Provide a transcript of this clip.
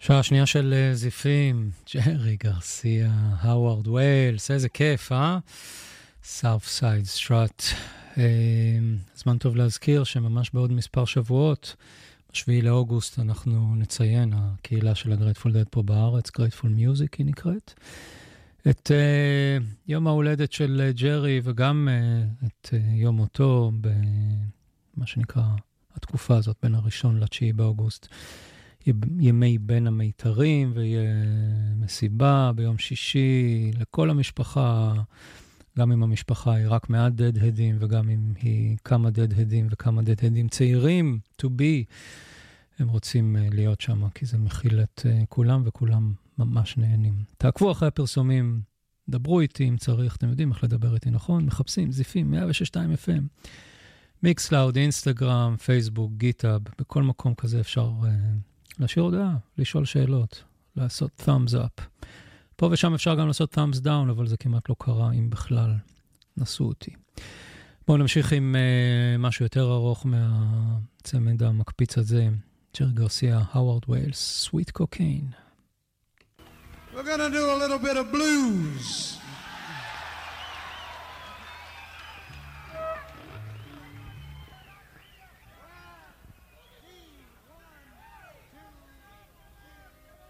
שעה שנייה של זיפים, ג'רי גרסיה, האוורד ווילס, איזה כיף, Southside Strut. זמן טוב להזכיר שממש בעוד מספר שבועות, ב7 לאוגוסט אנחנו נציין, הקהילה של הגרייטפול דד פה בארץ, גרייטפול מיוזיק היא נקראת, את יום ההולדת של ג'רי וגם את יום מותו במה שנקרא התקופה הזאת בין הראשון ל9 באוגוסט. ימי בין המיתרים ויהיה מסיבה ביום שישי לכל המשפחה, גם אם המשפחה היא רק מעט דד-הדים וגם אם היא כמה דד-הדים וכמה דד-הדים צעירים to be, הם רוצים להיות שם כי זה מכיל את כולם וכולם ממש נהנים. תעקבו אחרי הפרסומים, דברו איתי אם צריך, אתם יודעים איך לדבר איתי, נכון? מחפשים זיפים 106.2 FM, מיקסלאוד, אינסטגרם, פייסבוק, גיטאב, בכל מקום כזה אפשר להשאיר הודעה, לשאול שאלות, לעשות thumbs up. פה ושם אפשר גם לעשות thumbs down, אבל זה כמעט לא קרה, אם בכלל נסו אותי. בואו נמשיך עם משהו יותר ארוך מהצמד המקפיץ הזה, ג'רי גרסיה, האוורד ווילס, Sweet Cocaine. We're gonna do a little bit of blues.